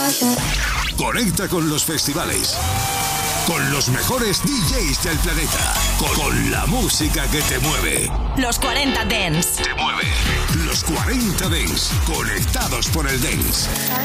Conecta con los festivales, con los mejores DJs del planeta, con la música que te mueve. Los 40 Dance. Te mueve. Los 40 Dance, conectados por el Dance.